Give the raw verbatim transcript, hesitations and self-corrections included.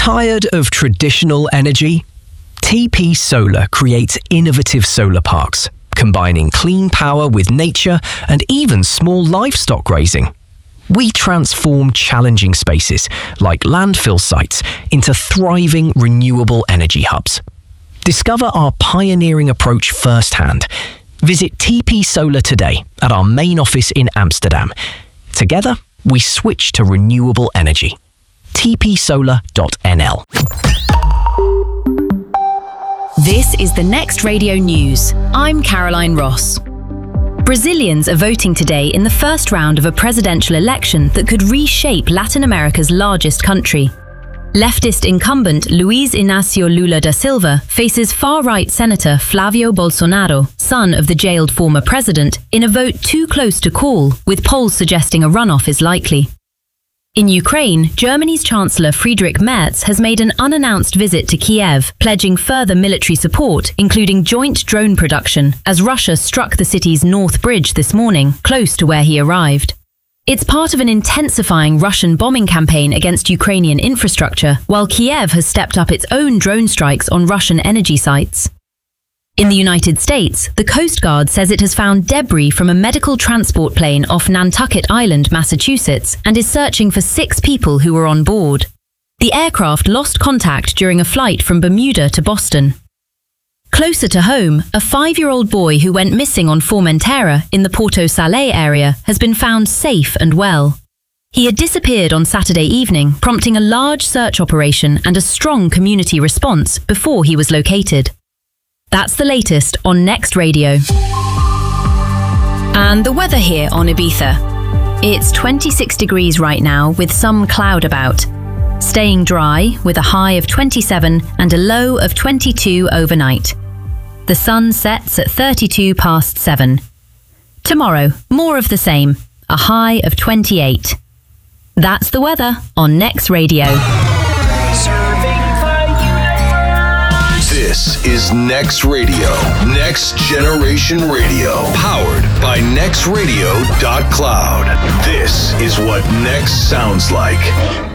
Tired of traditional energy? T P Solar creates innovative solar parks, combining clean power with nature and even small livestock grazing. We transform challenging spaces, like landfill sites, into thriving renewable energy hubs. Discover our pioneering approach firsthand. Visit T P Solar today at our main office in Amsterdam. Together, we switch to renewable energy. t p solar dot n l. This is the Next Radio News. I'm Caroline Ross. Brazilians are voting today in the first round of a presidential election that could reshape Latin America's largest country. Leftist incumbent Luiz Inácio Lula da Silva faces far-right Senator Flávio Bolsonaro, son of the jailed former president, in a vote too close to call, with polls suggesting a runoff is likely. In Ukraine, Germany's Chancellor Friedrich Merz has made an unannounced visit to Kiev, pledging further military support, including joint drone production, as Russia struck the city's North Bridge this morning, close to where he arrived. It's part of an intensifying Russian bombing campaign against Ukrainian infrastructure, while Kiev has stepped up its own drone strikes on Russian energy sites. In the United States, the Coast Guard says it has found debris from a medical transport plane off Nantucket Island, Massachusetts, and is searching for six people who were on board. The aircraft lost contact during a flight from Bermuda to Boston. Closer to home, a five-year-old boy who went missing on Formentera in the Porto Salé area has been found safe and well. He had disappeared on Saturday evening, prompting a large search operation and a strong community response before he was located. That's the latest on Next Radio. And the weather here on Ibiza. It's twenty-six degrees right now with some cloud about. Staying dry with a high of twenty-seven and a low of twenty-two overnight. The sun sets at thirty-two past seven. Tomorrow, more of the same, a high of twenty-eight. That's the weather on Next Radio. This is Next Radio, Next Generation Radio, powered by next radio dot cloud. This is what Next sounds like.